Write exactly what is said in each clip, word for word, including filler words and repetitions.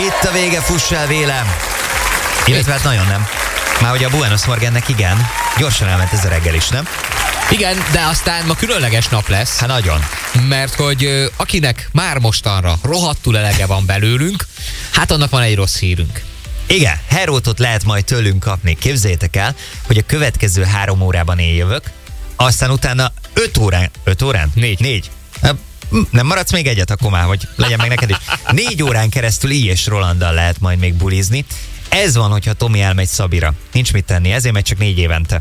Itt a vége, fuss el vélem. Illetve hát nagyon nem. Már ugye a Buenos Morgennek igen, gyorsan elment ez a reggel is, nem? Igen, de aztán ma különleges nap lesz. Hát nagyon. Mert hogy ö, akinek már mostanra rohadtul elege van belőlünk, hát annak van egy rossz hírünk. Igen, herótot lehet majd tőlünk kapni. Képzeljétek el, hogy a következő három órában én jövök, aztán utána öt órán, öt órán? Négy. Négy. Nem maradsz még egyet, akkor már, hogy legyen meg neked is. Négy órán keresztül így és Rolanddal lehet majd még bulizni. Ez van, hogyha Tomi elmegy Szabira. Nincs mit tenni, ezért megy csak négy évente.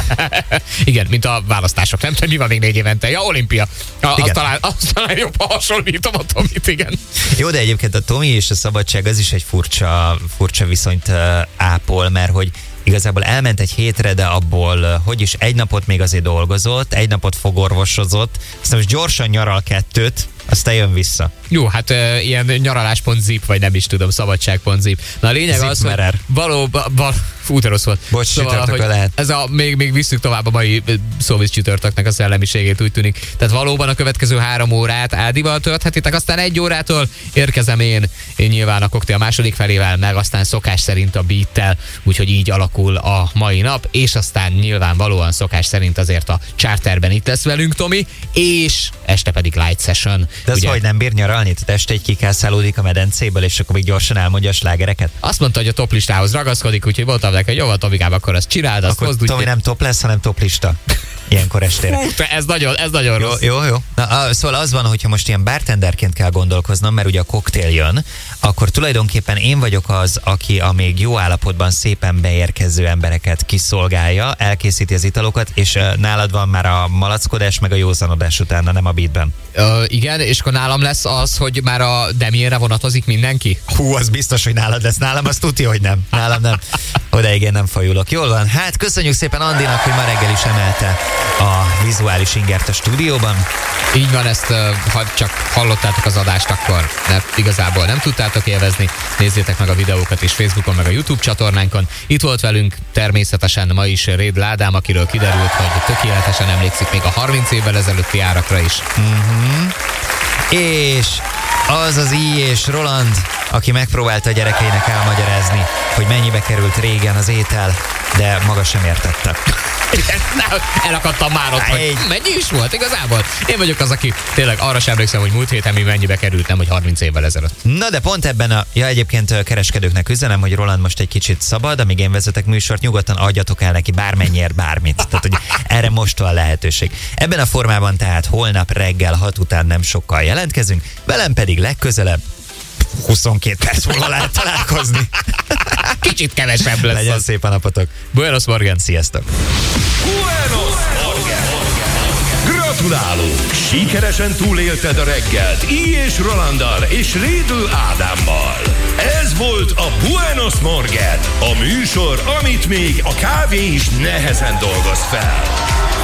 Igen, mint a választások. Nem tudom, mi van még négy évente. Ja, olimpia. Azt talán, azt talán jobb, ha hasonlítom a Tomit, igen. Jó, de egyébként a Tomi és a szabadság az is egy furcsa, furcsa viszonyt uh, ápol, mert hogy igazából elment egy hétre, de abból, hogy is egy napot még azért dolgozott, egy napot fogorvosozott, aztán most gyorsan nyaral kettőt, aztán jön vissza. Jó, hát uh, ilyen nyaralás.zip, vagy nem is tudom, szabadság.zip. Na a lényeg az, hogy valóban, val, fú, de rossz volt. Bocs, szóval, hogy lehet. Ez a, még, még visszük tovább a mai szóvisz csütörtöknek a szellemiségét, úgy tűnik. Tehát valóban a következő három órát Ádival tölthetitek, aztán egy órától érkezem én, én nyilván a koktél második felével, meg aztán szokás szerint a beattel, úgyhogy így alakul a mai nap, és aztán nyilvánvalóan szokás szerint azért a charterben itt lesz velünk Tomi, és este pedig light session. De az ugye, hogy nem bír nyaralni? Tehát este egy kikászálódik a medencéből, és akkor még gyorsan elmondja a slágereket? Azt mondta, hogy a toplistához ragaszkodik, úgyhogy voltam neki, hogy jó, Tomikám, akkor azt csináld, azt akkor hozd. Tomi úgy, nem top lesz, hanem toplista. Ilyenkor estére. Hú, ez nagyon, ez nagyon jó, rossz. Jó, jó. Na, a, szóval az van, hogyha most ilyen bartenderként kell gondolkoznom, mert ugye a koktél jön, akkor tulajdonképpen én vagyok az, aki a még jó állapotban szépen beérkező embereket kiszolgálja, elkészíti az italokat, és uh, nálad van már a malackodás, meg a józanodás utána, nem a beatben. Uh, igen, és akkor nálam lesz az, hogy már a Demienre vonatozik mindenki? Hú, az biztos, hogy nálad lesz. Nálam azt tudja, hogy nem. Nálam nem. Odaig én nem fajulok. Jól van. Hát köszönjük szépen Andinak, hogy ma reggel is emelte a vizuális ingert a stúdióban. Így van, ezt ha csak hallottátok az adást, akkor de igazából nem tudtátok élvezni. Nézzétek meg a videókat is Facebookon, meg a YouTube csatornánkon. Itt volt velünk természetesen ma is Rédl Ádám, akiről kiderült, hogy tökéletesen emlékszik még a harminc évvel ezelőtti árakra is. Mm-hmm. És az az I és Roland, aki megpróbálta a gyerekeinek elmagyarázni, hogy mennyibe került régen az étel, de maga sem értette. Elakadtam már ott, hogy mennyi is volt igazából. Én vagyok az, aki tényleg arra sem emlékszem, hogy múlt héten mi mennyibe került, nem, hogy harminc évvel ezelőtt. Na de pont ebben a... Ja, egyébként kereskedőknek üzenem, hogy Roland most egy kicsit szabad, amíg én vezetek műsort, nyugodtan adjatok el neki bármennyiért bármit. Tehát, hogy erre most van lehetőség. Ebben a formában tehát holnap reggel hat után nem sokkal jelentkezünk, velem pedig legközelebb huszonkét perc múlva lehet találkozni. Kicsit kevesebb lesz. Legyen szép a napotok. Buenos Morgen. Sziasztok. Buenos Morgen. Gratulálunk! Sikeresen túlélted a reggelt I és Rolanddal és Rédl Ádámmal. Ez volt a Buenos Morgen, a műsor, amit még a kávé is nehezen dolgoz fel.